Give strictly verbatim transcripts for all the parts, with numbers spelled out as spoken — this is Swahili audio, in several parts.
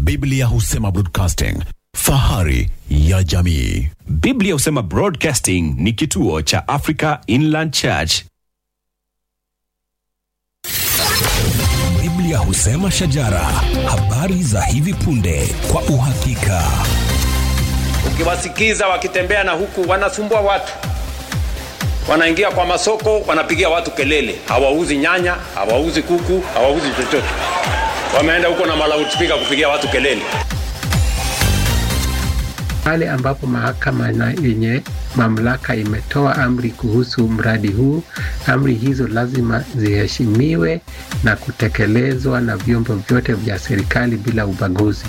Biblia husema broadcasting, fahari ya jamii. Biblia husema Broadcasting ni kituo cha Africa Inland Church. Biblia husema shajara, habari za hivi punde kwa uhakika. Ukiwasikiza wakitembea na huku wanasumbua watu, wanaingia kwa masoko, wanapigia watu kelele, hawauzi nyanya, hawauzi kuku, hawauzi chochote. Wameenda huko na malautspika kupigia watu kelele. Pale ambapo mahakama na yenye mamlaka imetoa amri kuhusu mradi huu, amri hizo lazima ziheshimiwe na kutekelezwa na vyombo vyote vya serikali bila ubaguzi.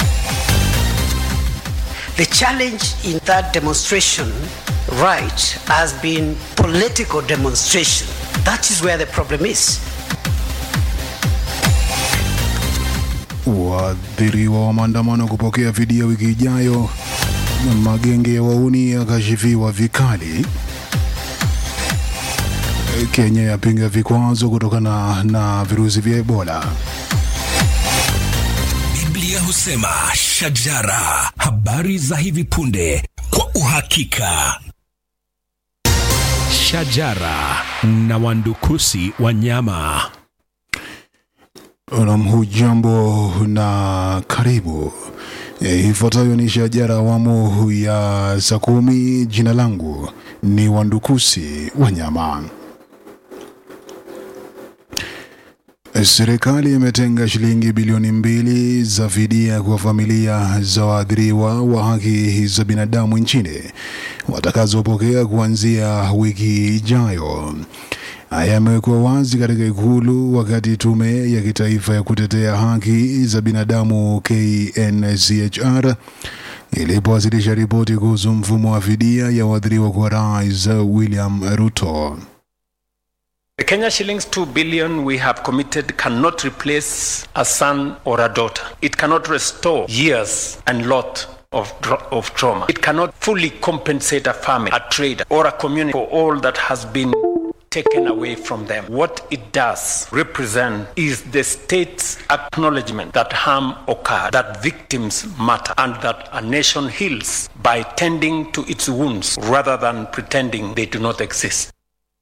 The challenge in that demonstration right has been political demonstration. That is where the problem is. Waathiriwa wa maandamano kupokea fidia wiki ijayo, na magenge ya wauni yakashifiwa vikali. Kenya yapinga vikwazo kutokana na virusi vya Ebola. Biblia husema shajara, habari za hivi punde kwa uhakika. Shajara na wandukusi wanyama. Hujambo na karibu. E, ifuatayo ni shajara awamu ya saa kumi. Jina langu ni Wandukusi Wanyama. Serikali imetenga shilingi bilioni mbili za fidia kwa familia za waathiriwa wa haki za binadamu nchini watakazopokea kuanzia wiki ijayo. Haya yamekuwa wazi katika Ikulu wakati tume ya kitaifa ya kutetea haki za binadamu K N C H R ilipowasilisha ripoti kuhusu mfumo wa fidia ya waathiriwa kwa Rais William Ruto. The Kenya shillings two billion we have committed cannot replace a son or a daughter. It cannot restore years and lot of of trauma. It cannot fully compensate a family, a trader, or a community for all that has been taken away from them. What it does represent is the state's acknowledgement that harm occurred, that victims matter, and that a nation heals by tending to its wounds rather than pretending they do not exist.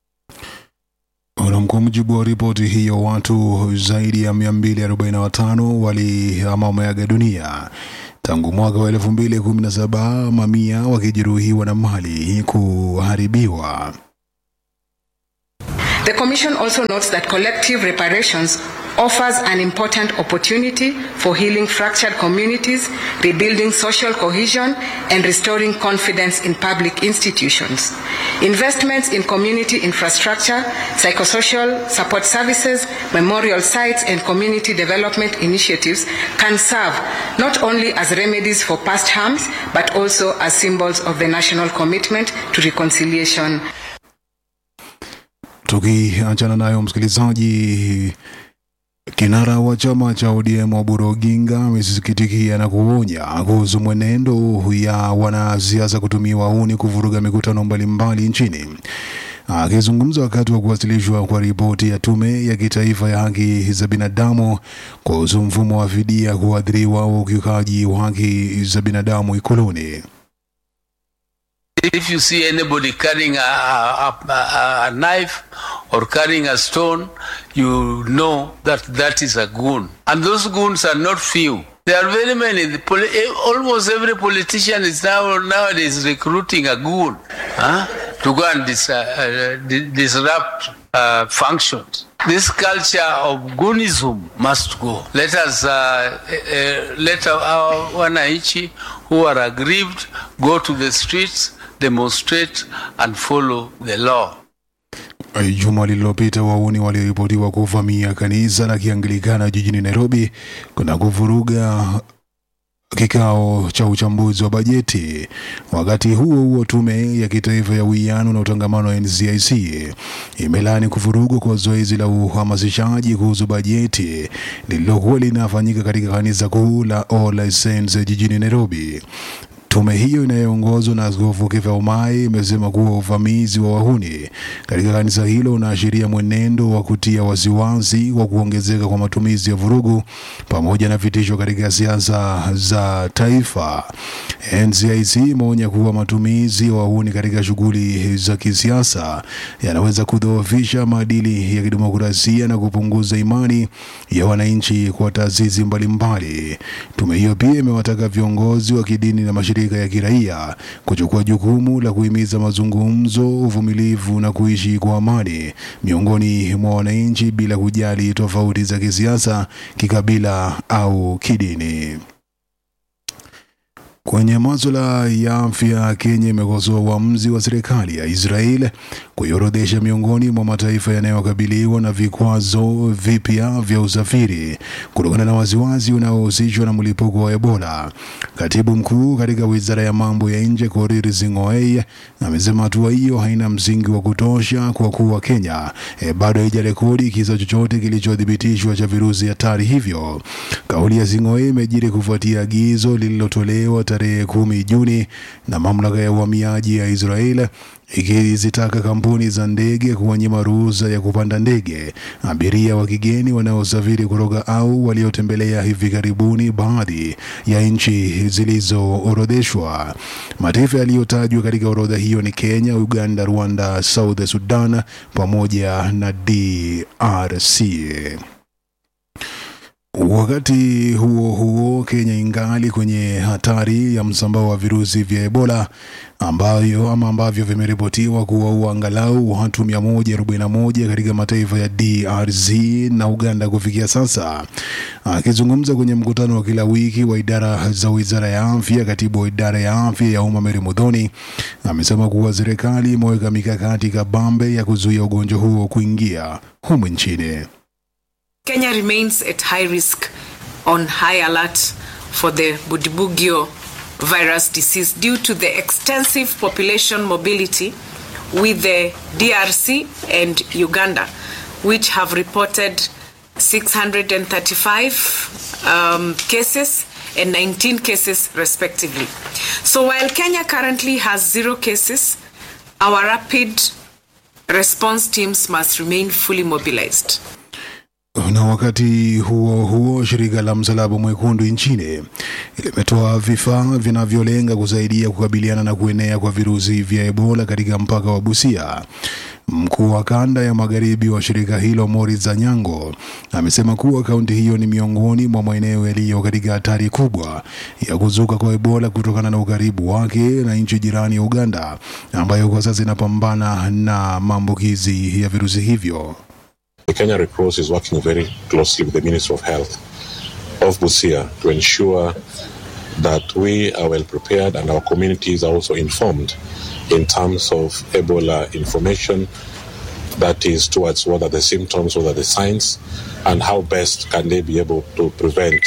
Kwa mujibu wa ripoti hiyo, watu zaidi ya mia mbili arobaini na watano walihama wameaga dunia tangu mwaka wa elfu mbili kumi na saba, mamia wakijeruhiwa na mali kuharibiwa. The Commission also notes that collective reparations offers an important opportunity for healing fractured communities, rebuilding social cohesion, and restoring confidence in public institutions. Investments in community infrastructure, psychosocial support services, memorial sites, and community development initiatives can serve not only as remedies for past harms, but also as symbols of the national commitment to reconciliation. Tukiachana nayo msikilizaji, kinara wa chama cha O D M Oburu Oginga amesikitikia na kuonya kuhusu mwenendo ya wanasiasa kutumia wahuni kuvuruga mikutano mbalimbali nchini. Akizungumza wakati wa kuwasilishwa kwa ripoti ya tume ya kitaifa ya haki za binadamu kuhusu mfumo wa fidia kwa waathiriwa wa ukiukaji wa haki za binadamu Ikuluni. If you see anybody carrying a, a, a, a knife or carrying a stone, you know that that is a goon. And those goons are not few. There are very many. The poli- almost every politician is now nowadays recruiting a goon huh, to go and dis- uh, uh, disrupt uh, functions. This culture of goonism must go. Let us, uh, uh, let our wananchi who are aggrieved go to the streets, demonstrate and follow the law. Juma lililopita wahuni waliripotiwa kuvamia kanisa la Kianglikana jijini Nairobi kuna kuvuruga kikao cha uchambuzi wa bajeti. Wakati huo huo, tume ya kitaifa ya uwiano na utangamano N C I C imelaani kuvurugwa kwa zoezi la uhamasishaji kuhusu bajeti lililokuwa linafanyika katika kanisa kuu la All Saints jijini Nairobi. Tume hiyo inayoongozwa na Askofu Kevin Omai imesema kuwa uvamizi wa wahuni katika kanisa hilo unaashiria mwenendo wa kutia wasiwasi wa kuongezeka kwa matumizi ya vurugu pamoja na vitisho katika siasa za taifa. N C I C imeonya kuwa matumizi ya wahuni katika shughuli za kisiasa yanaweza kudhoofisha maadili ya kidemokrasia na kupunguza imani ya wananchi kwa taasisi mbalimbali. Tume hiyo pia imewataka viongozi wa kidini na mashirika ya kiraia kuchukua jukumu la kuhimiza mazungumzo, uvumilivu na kuishi kwa amani miongoni mwa wananchi bila kujali tofauti za kisiasa, kikabila au kidini. Kwenye masuala ya afya, Kenya imekosoa uamuzi wa serikali ya Israel kuiorodhesha miongoni mwa mataifa yanayokabiliwa na vikwazo vipya vya usafiri kutokana na wasiwasi unaohusishwa na mlipuko wa Ebola. Katibu mkuu katika Wizara ya Mambo ya Nje Korir Sing'oei amesema hatua hiyo haina msingi wa kutosha kwa kuwa Kenya e, bado haijarekodi kisa chochote kilichodhibitishwa cha virusi hatari hivyo. Kauli ya Sing'oei imejiri kufuatia agizo lililotolewa tarehe kumi Juni na mamlaka ya uhamiaji ya Israel ikizitaka kampuni za ndege kuwanyima ruhusa ya kupanda ndege abiria wa kigeni wanaosafiri kutoka au waliotembelea hivi karibuni baadhi ya nchi zilizoorodheshwa. Mataifa yaliyotajwa katika orodha hiyo ni Kenya, Uganda, Rwanda, South Sudan pamoja na D R C. Wakati huo huo, Kenya ingali kwenye hatari ya msambao wa virusi vya Ebola ambayo ama ambavyo vimeripotiwa kuwaua angalau watu mia moja arobaini na moja katika mataifa ya D R C na Uganda kufikia sasa. Akizungumza kwenye mkutano wa kila wiki wa idara za Wizara ya Afya, katibu wa idara ya afya ya umma Mary Muthoni amesema kuwa serikali imeweka mikakati kabambe ya kuzuia ugonjwa huo kuingia humu nchini. Kenya remains at high risk on high alert for the Budibugyo virus disease due to the extensive population mobility with the D R C and Uganda, which have reported six hundred thirty-five um, cases and nineteen cases respectively. So while Kenya currently has zero cases, our rapid response teams must remain fully mobilized. Na wakati huo huo, shirika la Msalaba Mwekundu nchini limetoa vifaa vinavyolenga kusaidia kukabiliana na kuenea kwa virusi vya Ebola katika mpaka wa Busia. Mkuu wa kanda ya magharibi wa shirika hilo Morris Anyango amesema kuwa kaunti hiyo ni miongoni mwa maeneo yaliyo katika hatari kubwa ya kuzuka kwa Ebola kutokana na ukaribu wake na nchi jirani ya Uganda ambayo kwa sasa inapambana na maambukizi ya virusi hivyo. The Kenya Red Cross is working very closely with the Ministry of Health of Busia to ensure that we are well prepared and our communities are also informed in terms of Ebola information, that is towards what are the symptoms, what are the signs, and how best can they be able to prevent.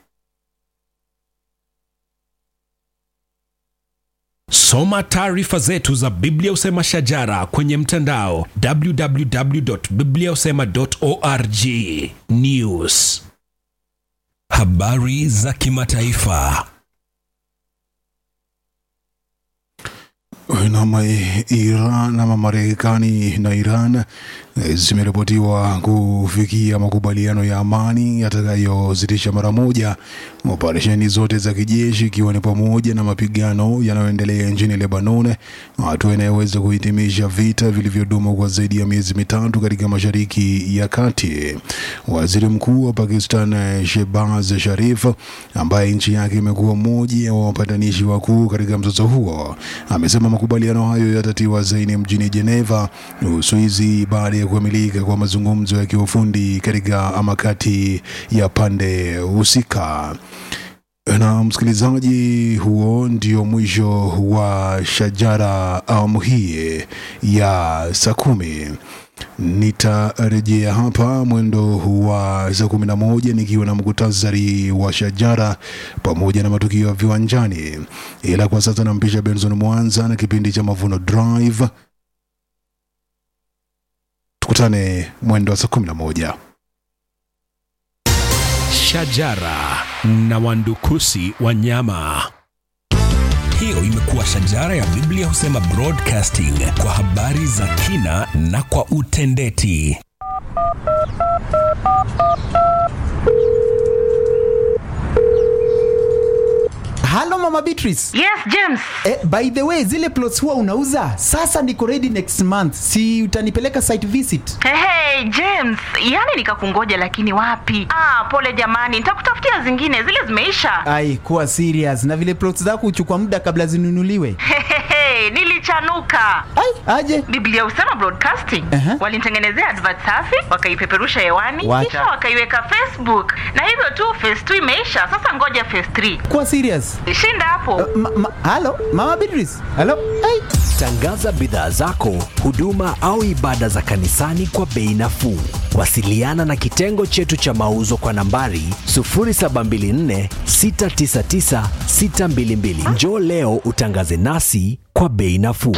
Soma taarifa zetu za Biblia Usema Shajara kwenye mtandao w w w dot biblia usema dot org. News. Habari za kimataifa. Na Iran na Marekani na Iran zimeripotiwa kufikia makubaliano ya amani yatakayositisha mara moja operesheni zote za kijeshi, ikiwa ni pamoja na mapigano yanayoendelea nchini Lebanon, hatua inayoweza kuhitimisha vita vilivyodumu kwa zaidi ya miezi mitatu katika Mashariki ya Kati. Waziri Mkuu wa Pakistan Shehbaz Sharif, ambaye nchi yake imekuwa mmoja wa wapatanishi wakuu katika mzozo huo, amesema makubaliano hayo yatatiwa saini mjini Geneva, Uswizi, baada ya kukamilika kwa mazungumzo ya kiufundi katika amakati ya pande husika. Na msikilizaji, huo ndio mwisho wa Shajara awamu hii ya saa kumi. Nitarejea hapa mwendo wa saa kumi na moja nikiwa na mkutasari wa Shajara pamoja na matukio ya viwanjani. Ila kwa sasa nampisha Benson Mwanza na kipindi cha Mavuno Drive. Tukutane mwendo wa saa kumi na moja. Shajara na wandukusi wanyama. Hiyo imekuwa shajara ya Biblia Husema Broadcasting, kwa habari za kina na kwa utendeti. Hello Mama Beatrice. Yes, James. Eh, by the way, zile plots huwa unauza, sasa niko ready next month. Si utanipeleka site visit? Hey, hey, James, yani nikakungoja lakini wapi? Ah, pole jamani, nitakutafutia zingine, zile zimeisha. Ai, kuwa serious. Na vile plots zako huchukua muda kabla zinunuliwe. Hey, nilichanuka. Ai, aje? Biblia Husema Broadcasting. Uh-huh. Walinitengenezea advert safi, wakaipeperusha hewani, What? kisha wakaiweka Facebook. Na hivyo tu phase two imeisha, sasa ngoja phase three. Kuwa serious. Shinda hapo. Uh, ma, ma, hello, Mama Beatrice. Hello. Ai. Tangaza bidhaa zako, huduma au ibada za kanisani kwa bei nafuu. Wasiliana na kitengo chetu cha mauzo kwa nambari sufuri saba mbili nne sita tisa tisa sita mbili mbili. Njoo leo utangaze nasi kwa bei nafuu.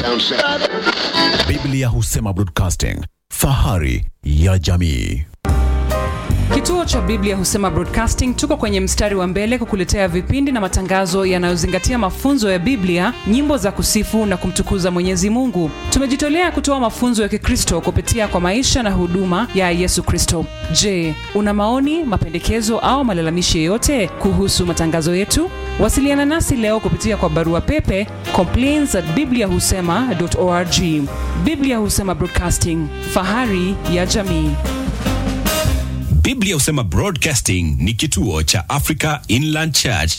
Biblia Husema Broadcasting, fahari ya jamii. Kituo cha Biblia Husema Broadcasting tuko kwenye mstari wa mbele kukuletea vipindi na matangazo yanayozingatia mafunzo ya Biblia, nyimbo za kusifu na kumtukuza Mwenyezi Mungu. Tumejitolea kutoa mafunzo ya Kikristo kupitia kwa maisha na huduma ya Yesu Kristo. Je, una maoni, mapendekezo au malalamishi yoyote kuhusu matangazo yetu? Wasiliana nasi leo kupitia kwa barua pepe complaints at biblia husema dot org. Biblia Husema Broadcasting, fahari ya jamii. Biblia Husema Broadcasting ni kituo cha Africa Inland Church.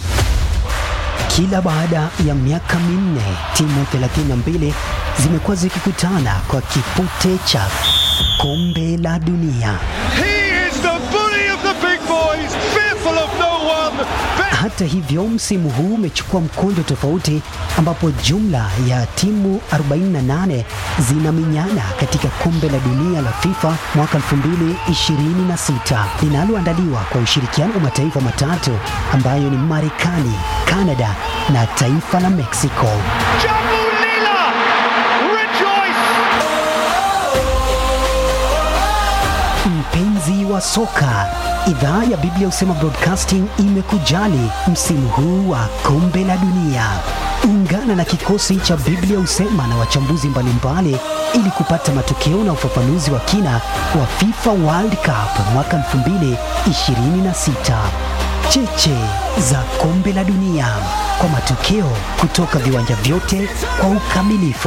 Kila baada ya miaka minne, timu thelathini na mbili zimekuwa zikikutana kwa kipute cha kombe la dunia. He is the bully of the big boys, fearful of no one. Hata hivyo, msimu huu umechukua mkondo tofauti, ambapo jumla ya timu arobaini na nane zinamenyana katika kombe la dunia la FIFA mwaka elfu mbili ishirini na sita, linaloandaliwa kwa ushirikiano wa mataifa matatu ambayo ni Marekani, Canada na taifa la Mexico. Mpenzi wa soka, idhaa ya Biblia Husema Broadcasting imekujali msimu huu wa kombe la dunia. Ungana na kikosi cha Biblia Husema na wachambuzi mbalimbali ili kupata matokeo na ufafanuzi wa kina wa FIFA World Cup mwaka elfu mbili ishirini na sita. Cheche za kombe la dunia, kwa matokeo kutoka viwanja vyote kwa ukamilifu.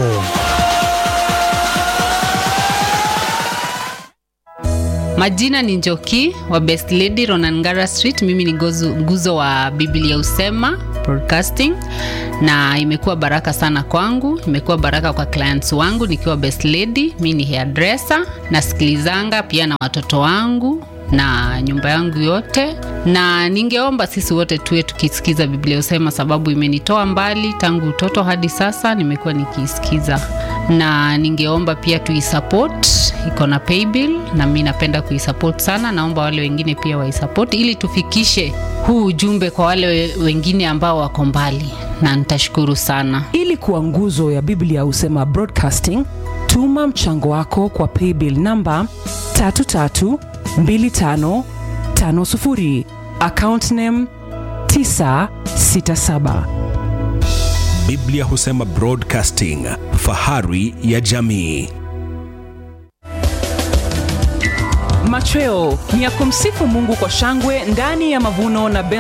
Majina ni Njoki wa Best Lady Ronangara Street. Mimi ni gozu, nguzo wa Biblia Husema Broadcasting, na imekuwa baraka sana kwangu, imekuwa baraka kwa clients wangu nikiwa Best Lady. Mimi ni hairdresser, nasikilizanga pia na watoto wangu na nyumba yangu yote, na ningeomba sisi wote tuwe tukisikiza Biblia Husema, sababu imenitoa mbali tangu utoto hadi sasa nimekuwa nikisikiza. Na ningeomba pia tuisupport, iko na paybill na mimi napenda kuisupport sana. Naomba wale wengine pia waisupport ili tufikishe huu ujumbe kwa wale wengine ambao wako mbali, na nitashukuru sana. Ili kuwa nguzo ya Biblia Husema Broadcasting, tuma mchango wako kwa paybill number tatu tatu mbili tano tano sufuri, account name tisa sita saba. Biblia Husema Broadcasting, fahari ya jamii. Machweo ni ya kumsifu Mungu kwa shangwe ndani ya mavuno na